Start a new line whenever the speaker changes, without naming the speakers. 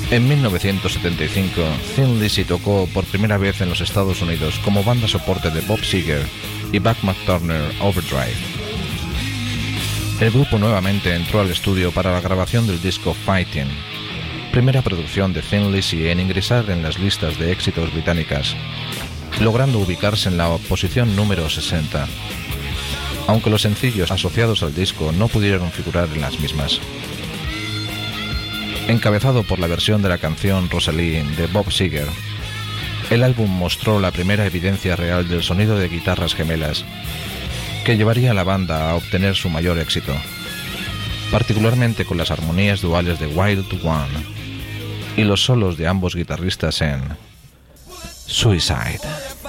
En 1975, Thin Lizzy tocó por primera vez en los Estados Unidos como banda soporte de Bob Seger y Buck McTurner Overdrive. El grupo nuevamente entró al estudio para la grabación del disco Fighting, primera producción de Thin Lizzy en ingresar en las listas de éxitos británicas, logrando ubicarse en la posición número 60, aunque los sencillos asociados al disco no pudieron figurar en las mismas. Encabezado por la versión de la canción Rosalie de Bob Seger, el álbum mostró la primera evidencia real del sonido de guitarras gemelas que llevaría a la banda a obtener su mayor éxito, particularmente con las armonías duales de Wild One y los solos de ambos guitarristas en Suicide.